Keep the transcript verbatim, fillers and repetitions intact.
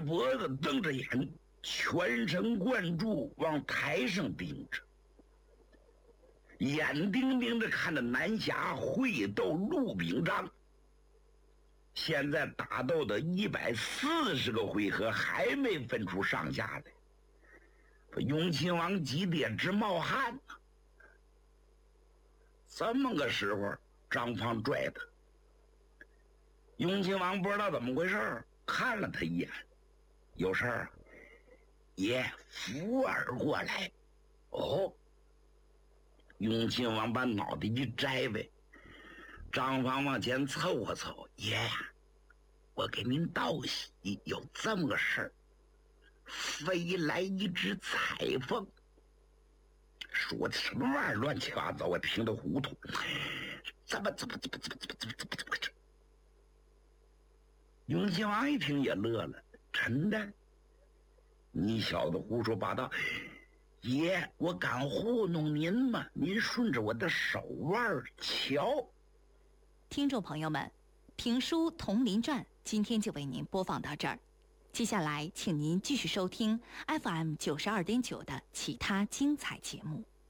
着脖子，瞪着眼，全神贯注往台上盯着，眼盯盯着看着南侠会斗陆秉章。现在打斗的一百四十个回合还没分出上下来，永亲王急得直冒汗呢。这么个时候，张放拽他，永亲王不知道怎么回事，看了他一眼，有事儿啊？爷，扶儿过来。哦，永亲王把脑袋一摘呗。张放往前凑合凑，爷呀，我给您道喜，有这么个事儿，飞来一只彩凤。说的什么玩意儿，乱七八糟，我听得糊涂。怎么怎么怎么怎么怎么怎么怎么怎么这？永亲王一听也乐了，真的？你小子胡说八道！爷，我敢糊弄您吗？您顺着我的手腕瞧。 听众朋友们，评书《铜林传》今天就为您播放到这儿，接下来请您继续收听 F M 九十二点九的其他精彩节目。